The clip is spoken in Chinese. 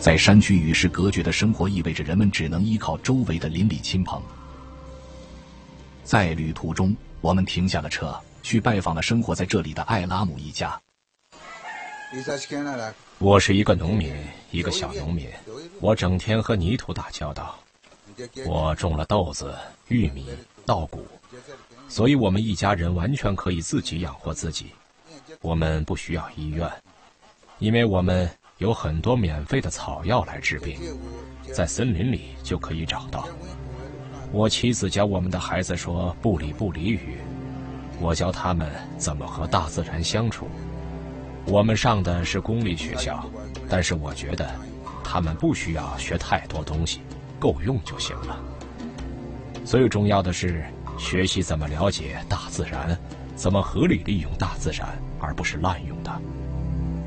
在山区与世隔绝的生活意味着人们只能依靠周围的邻里亲朋。在旅途中，我们停下了车，去拜访了生活在这里的艾拉姆一家。 我是一个农民，一个小农民，我整天和泥土打交道。我种了豆子、玉米、稻谷，所以我们一家人完全可以自己养活自己。我们不需要医院，因为我们有很多免费的草药来治病，在森林里就可以找到。我妻子教我们的孩子说不理不理语，我教他们怎么和大自然相处。我们上的是公立学校，但是我觉得他们不需要学太多东西，够用就行了。最重要的是学习怎么了解大自然，怎么合理利用大自然，而不是滥用它。